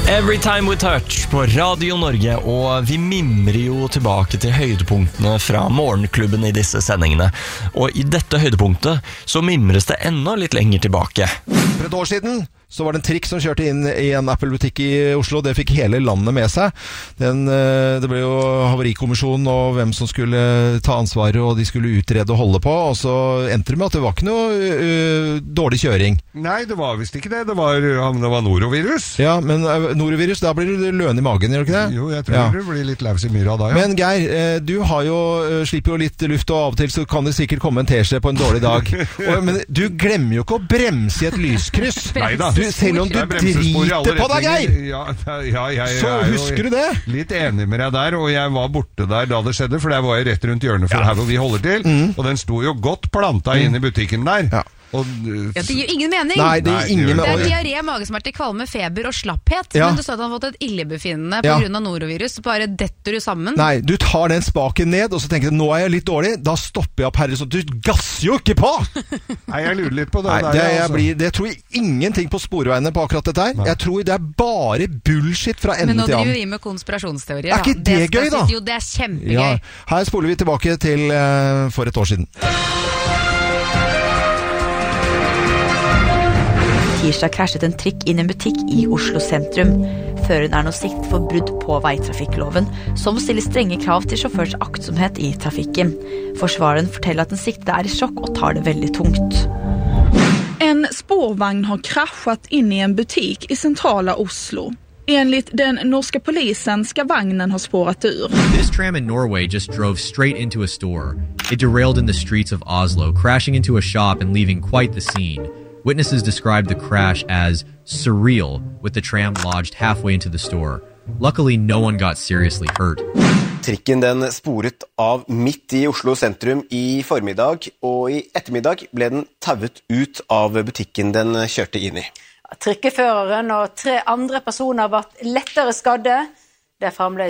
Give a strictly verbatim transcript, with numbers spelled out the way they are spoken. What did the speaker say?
Every Time We Touch på Radio Norge, og vi mimrer jo tilbake til høydepunktene fra morgenklubben i disse sendingene. Og i dette høydepunktet så mimres det enda litt lenger tilbake. For et år siden så var det en trikk som kjørte inn i en Apple-butikk i Oslo. Det fikk hele landet med seg. Den, det ble jo havarikommisjon og hvem som skulle ta ansvaret, og de skulle utrede og holde på. Og så endte det med at det var ikke noe uh, dårlig kjøring. Nei, det var visst ikke det. Det var, det var norovirus. Ja, men uh, norovirus, da blir du løn i magen, gjør du ikke det? Jo, jeg tror ja. det blir litt laus i myra da, ja. Men Geir, uh, du har jo, uh, slipper jo litt luft, og av og til så kan det sikkert komme en teskje på en dårlig dag. og, men du glemmer jo ikke å bremse i et lyskryss. Neida. Du, selv om du driter på deg, Geir! Ja, ja, jeg, så jeg husker du det? Litt enig med deg der, og jeg var borte der da det skjedde, for der var jeg rett rundt hjørnet for ja. her hvor vi holder til, mm. og den sto jo godt planta mm. inn i butikken der. Ja. Og, uh, ja, det gir ingen mening. Nei, det gir ingen mening. Det er diaré, magesmerter, kvalme, feber og slapphet. Ja. Men du sa at han har fått et illebefinnende på ja. grunn av norovirus, så bare detter du sammen. Nei, du tar den spaken ned, og så tenker du, nå er jeg litt dårlig, da stopper jeg opp her, så du gasser jo ikke på! Nei, jeg lurer litt på det. Nei, der, det, jeg altså. blir, det tror jeg ingenting på sporveiene på akkurat dette her. Nei. Jeg tror det er bare bullshit fra ende til annen. Men nå driver vi med konspirasjonsteorier. Er ikke det, det gøy, da? Jo, det er kjempegøy. Ja. Her spoler vi tilbake til uh, for et år siden. Tirsdag krasjet en trikk inn i en butikk i Oslo sentrum. Føreren er nå siktet for brudd på veitrafikkloven, som stiller strenge krav til sjåførs aktsomhet i trafikken. Forsvareren forteller at den siktede er i sjokk og tar det veldig tungt. En spårvagn har krasjat inn i en butikk i centrala Oslo. Enligt den norska polisen ska vagnen ha spårat ur. This tram in Norway just drove straight into a store. It derailed in the streets of Oslo, crashing into a shop and leaving quite the scene. Witnesses described the crash as surreal, with the tram lodged halfway into the store. Luckily, no one got seriously hurt. Trikken den sporet av midt i Oslo sentrum i formiddag, og i ettermiddag ble den tauet ut av butikken den kjørte inn i. Trikkeføreren og tre andre personer var lettere skadde. Det er fremdeles